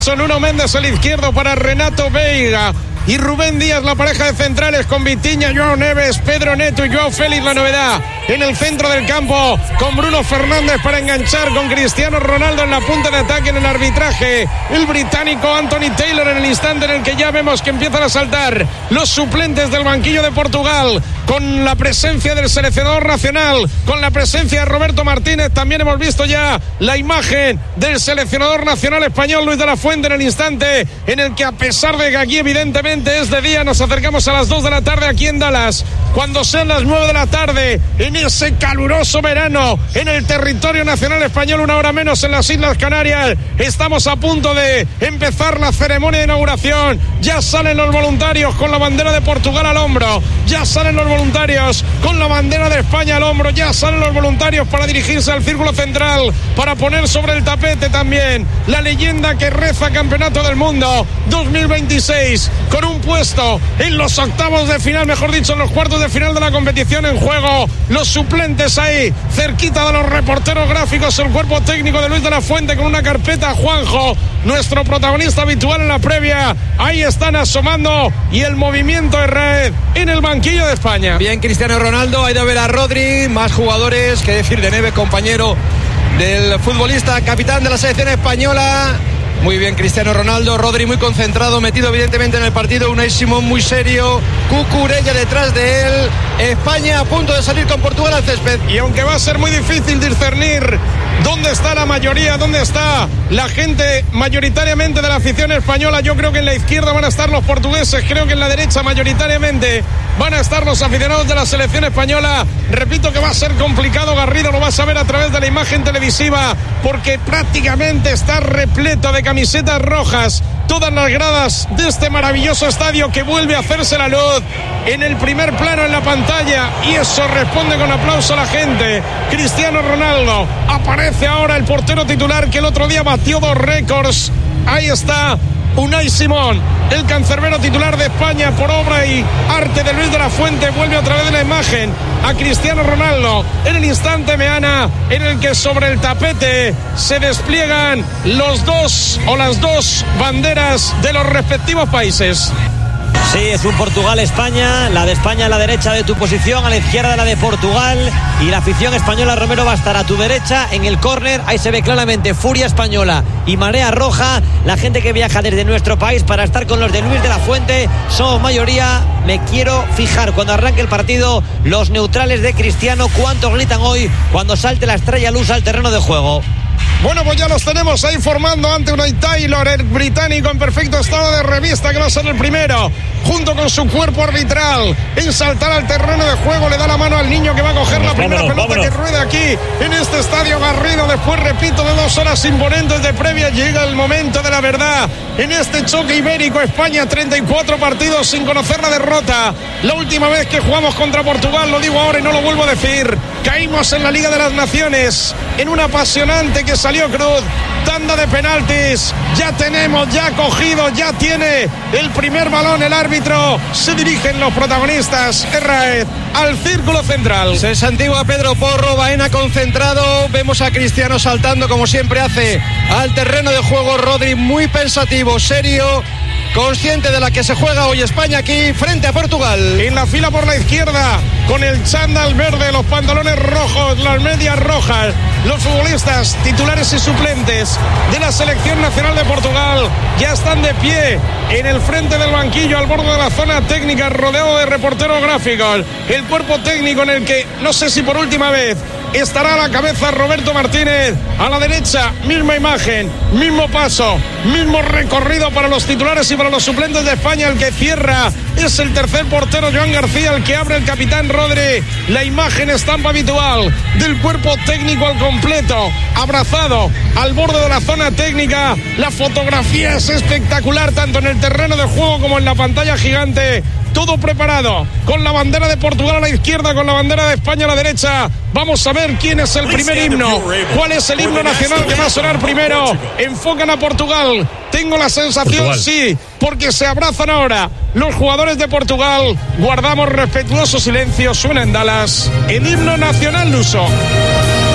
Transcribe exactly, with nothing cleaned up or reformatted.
Son Nuno Méndez al izquierdo para Renato Veiga y Rubén Díaz, la pareja de centrales con Vitinha, Joao Neves, Pedro Neto y Joao Félix, la novedad en el centro del campo, con Bruno Fernández para enganchar, con Cristiano Ronaldo en la punta de ataque. En el arbitraje el británico Anthony Taylor, en el instante en el que ya vemos que empiezan a saltar los suplentes del banquillo de Portugal, con la presencia del seleccionador nacional, con la presencia de Roberto Martínez. También hemos visto ya la imagen del seleccionador nacional español, Luis de la Fuente, en el instante en el que, a pesar de que aquí evidentemente es de día, nos acercamos a las dos de la tarde aquí en Dallas, cuando sean las nueve de la tarde en ese caluroso verano en el territorio nacional español, una hora menos en las Islas Canarias. Estamos a punto de empezar la ceremonia de inauguración. Ya salen los voluntarios con la bandera de Portugal al hombro, ya salen los voluntarios con la bandera de España al hombro, ya salen los voluntarios para dirigirse al círculo central, para poner sobre el tapete también la leyenda que reza Campeonato del Mundo dos mil veintiséis, con un puesto en los octavos de final, mejor dicho, en los cuartos de final de la competición en juego. Los suplentes ahí, cerquita de los reporteros gráficos, el cuerpo técnico de Luis de la Fuente con una carpeta. Juanjo, nuestro protagonista habitual en la previa, ahí están asomando, y el movimiento de red en el banquillo de España. Bien, Cristiano Ronaldo, ha ido a ver a Rodri, más jugadores, qué decir de Neves, compañero del futbolista, capitán de la selección española. Muy bien Cristiano Ronaldo, Rodri muy concentrado, metido evidentemente en el partido, Unai Simón muy serio, Cucurella detrás de él, España a punto de salir con Portugal al césped. Y aunque va a ser muy difícil discernir dónde está la mayoría, dónde está la gente mayoritariamente de la afición española, yo creo que en la izquierda van a estar los portugueses, creo que en la derecha mayoritariamente van a estar los aficionados de la selección española. Repito que va a ser complicado, Garrido lo vas a ver a través de la imagen televisiva, porque prácticamente está repleto de camisetas rojas todas las gradas de este maravilloso estadio, que vuelve a hacerse la luz en el primer plano en la pantalla, y eso responde con aplauso a la gente. Cristiano Ronaldo, aparece ahora el portero titular que el otro día batió dos récords, ahí está Unai Simón, el cancerbero titular de España por obra y arte de Luis de la Fuente. Vuelve a través de la imagen a Cristiano Ronaldo en el instante meana en el que sobre el tapete se despliegan los dos o las dos banderas de los respectivos países. Sí, es un Portugal-España, la de España a la derecha de tu posición, a la izquierda la de Portugal, y la afición española, Romero, va a estar a tu derecha en el córner. Ahí se ve claramente furia española y marea roja, la gente que viaja desde nuestro país para estar con los de Luis de la Fuente. Somos mayoría. Me quiero fijar cuando arranque el partido los neutrales de Cristiano, cuántos gritan hoy cuando salte la estrella luz al terreno de juego. Bueno, pues ya los tenemos ahí formando ante Unai Taylor, el británico en perfecto estado de revista, que va a ser el primero, junto con su cuerpo arbitral, en saltar al terreno de juego. Le da la mano al niño que va a coger la primera vámonos, pelota vámonos. que rueda aquí en este estadio Garrido. Después, repito, de dos horas imponentes de previa, llega el momento de la verdad en este choque ibérico. España, treinta y cuatro partidos sin conocer la derrota. La última vez que jugamos contra Portugal, lo digo ahora y no lo vuelvo a decir, caímos en la Liga de las Naciones en un apasionante que salió Cruz, tanda de penaltis. Ya tenemos, ya cogido, ya tiene el primer balón el árbitro. Se dirigen los protagonistas, Herrera, al círculo central. Se santigua Pedro Porro, Baena concentrado, vemos a Cristiano saltando como siempre hace al terreno de juego. Rodri muy pensativo, serio, consciente de la que se juega hoy España aquí frente a Portugal. En la fila por la izquierda, con el chándal verde, los pantalones rojos, las medias rojas, los futbolistas titulares y suplentes de la selección nacional de Portugal ya están de pie en el frente del banquillo, al borde de la zona técnica, rodeado de reporteros gráficos. El cuerpo técnico en el que, no sé si por última vez, estará a la cabeza Roberto Martínez. A la derecha, misma imagen, mismo paso, mismo recorrido para los titulares y para los suplentes de España. El que cierra es el tercer portero, Joan García, el que abre el capitán Rodri. La imagen estampa habitual del cuerpo técnico al completo, abrazado al borde de la zona técnica. La fotografía es espectacular, tanto en el terreno de juego como en la pantalla gigante. Todo preparado, con la bandera de Portugal a la izquierda, con la bandera de España a la derecha. Vamos a ver quién es el primer himno, cuál es el himno nacional que va a sonar primero. Enfocan a Portugal, tengo la sensación, Portugal. Sí, porque se abrazan ahora los jugadores de Portugal. Guardamos respetuoso silencio, suena en Dallas el himno nacional luso.